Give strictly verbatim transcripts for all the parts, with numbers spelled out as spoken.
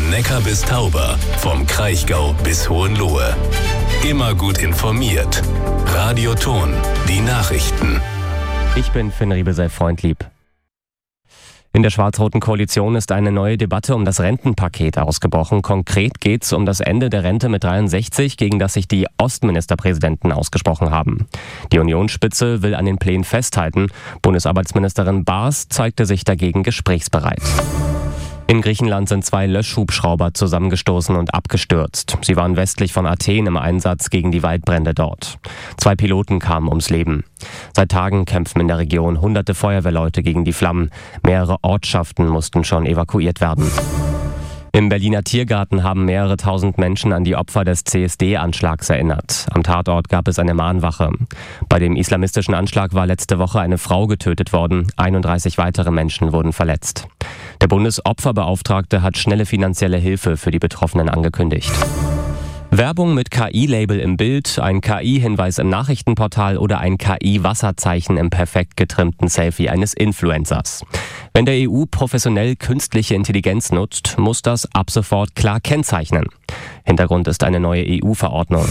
Neckar bis Tauber, vom Kraichgau bis Hohenlohe. Immer gut informiert. Radio Ton, die Nachrichten. Ich bin Finn Riebesell-Freundlieb. In der schwarz-roten Koalition ist eine neue Debatte um das Rentenpaket ausgebrochen. Konkret geht es um das Ende der Rente mit dreiundsechzig, gegen das sich die Ostministerpräsidenten ausgesprochen haben. Die Unionsspitze will an den Plänen festhalten. Bundesarbeitsministerin Baas zeigte sich dagegen gesprächsbereit. In Griechenland sind zwei Löschhubschrauber zusammengestoßen und abgestürzt. Sie waren westlich von Athen im Einsatz gegen die Waldbrände dort. Zwei Piloten kamen ums Leben. Seit Tagen kämpfen in der Region hunderte Feuerwehrleute gegen die Flammen. Mehrere Ortschaften mussten schon evakuiert werden. Im Berliner Tiergarten haben mehrere tausend Menschen an die Opfer des C S D-Anschlags erinnert. Am Tatort gab es eine Mahnwache. Bei dem islamistischen Anschlag war letzte Woche eine Frau getötet worden. einunddreißig weitere Menschen wurden verletzt. Der Bundesopferbeauftragte hat schnelle finanzielle Hilfe für die Betroffenen angekündigt. Werbung mit K I-Label im Bild, ein K I-Hinweis im Nachrichtenportal oder ein K I-Wasserzeichen im perfekt getrimmten Selfie eines Influencers. Wenn der E U professionell künstliche Intelligenz nutzt, muss das ab sofort klar kennzeichnen. Hintergrund ist eine neue E U-Verordnung.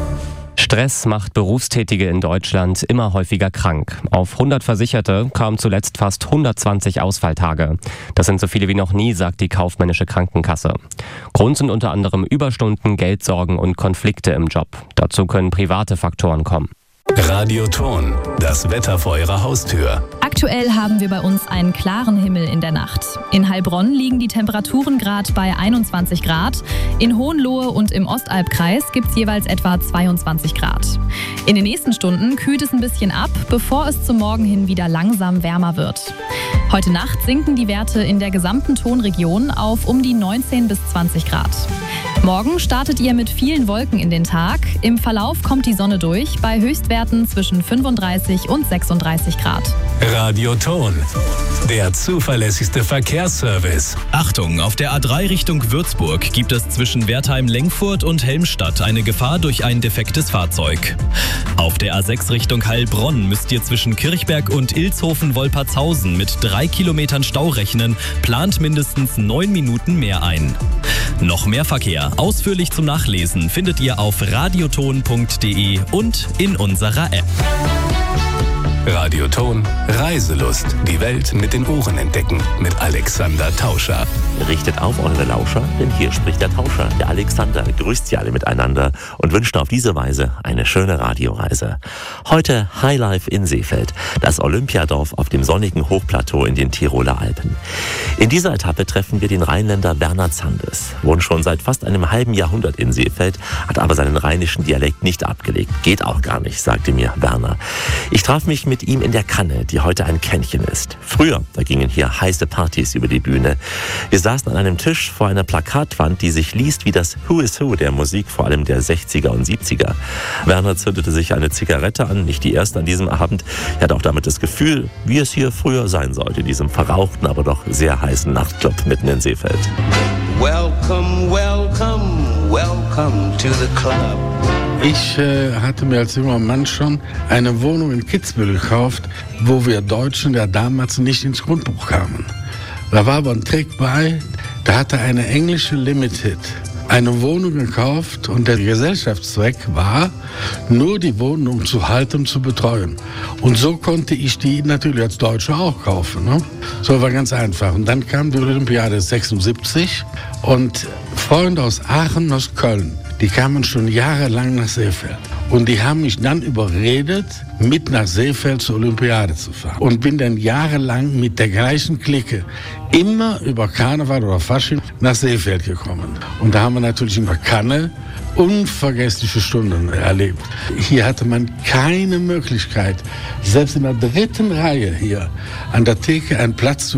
Stress macht Berufstätige in Deutschland immer häufiger krank. Auf hundert Versicherte kamen zuletzt fast hundertzwanzig Ausfalltage. Das sind so viele wie noch nie, sagt die kaufmännische Krankenkasse. Grund sind unter anderem Überstunden, Geldsorgen und Konflikte im Job. Dazu können private Faktoren kommen. Radio Ton, das Wetter vor Ihrer Haustür. Aktuell haben wir bei uns einen klaren Himmel in der Nacht. In Heilbronn liegen die Temperaturen gerade bei einundzwanzig Grad. In Hohenlohe und im Ostalbkreis gibt es jeweils etwa zweiundzwanzig Grad. In den nächsten Stunden kühlt es ein bisschen ab, bevor es zum Morgen hin wieder langsam wärmer wird. Heute Nacht sinken die Werte in der gesamten Tonregion auf um die neunzehn bis zwanzig Grad. Morgen startet ihr mit vielen Wolken in den Tag. Im Verlauf kommt die Sonne durch bei Höchstwerten zwischen fünfunddreißig und sechsunddreißig Grad. Radio Ton, der zuverlässigste Verkehrsservice. Achtung, auf der A drei Richtung Würzburg gibt es zwischen Wertheim-Lengfurt und Helmstadt eine Gefahr durch ein defektes Fahrzeug. Auf der A sechs Richtung Heilbronn müsst ihr zwischen Kirchberg und Ilshofen-Wolpertshausen mit drei Kilometern Stau rechnen, plant mindestens neun Minuten mehr ein. Noch mehr Verkehr, ausführlich zum Nachlesen, findet ihr auf radioton punkt de und in unserer App. Radio Ton, Reiselust. Die Welt mit den Ohren entdecken. Mit Alexander Tauscher. Richtet auf eure Lauscher, denn hier spricht der Tauscher. Der Alexander grüßt sie alle miteinander und wünscht auf diese Weise eine schöne Radioreise. Heute Highlife in Seefeld, das Olympiadorf auf dem sonnigen Hochplateau in den Tiroler Alpen. In dieser Etappe treffen wir den Rheinländer Bernhard Sandes. Wohnt schon seit fast einem halben Jahrhundert in Seefeld, hat aber seinen rheinischen Dialekt nicht abgelegt. Geht auch gar nicht, sagte mir Werner. Ich traf mich mit ihm in der Kanne, die heute ein Kännchen ist. Früher, da gingen hier heiße Partys über die Bühne. Wir saßen an einem Tisch vor einer Plakatwand, die sich liest wie das Who is Who der Musik, vor allem der sechziger und siebziger. Werner zündete sich eine Zigarette an, nicht die erste an diesem Abend. Er hatte auch damit das Gefühl, wie es hier früher sein sollte, in diesem verrauchten, aber doch sehr heißen Nachtclub mitten in Seefeld. Welcome, welcome, welcome to the club. Ich äh, hatte mir als junger Mann schon eine Wohnung in Kitzbühel gekauft, wo wir Deutschen ja damals nicht ins Grundbuch kamen. Da war aber ein Trick bei, da hatte eine englische Limited eine Wohnung gekauft und der Gesellschaftszweck war, nur die Wohnung zu halten und zu betreuen. Und so konnte ich die natürlich als Deutsche auch kaufen. Ne? So war ganz einfach. Und dann kam die Olympiade sechsundsiebzig und Freunde aus Aachen, aus Köln, die kamen schon jahrelang nach Seefeld. Und die haben mich dann überredet, mit nach Seefeld zur Olympiade zu fahren. Und bin dann jahrelang mit der gleichen Clique immer über Karneval oder Fasching nach Seefeld gekommen. Und da haben wir natürlich in der Kanne unvergessliche Stunden erlebt. Hier hatte man keine Möglichkeit, selbst in der dritten Reihe hier an der Theke einen Platz zu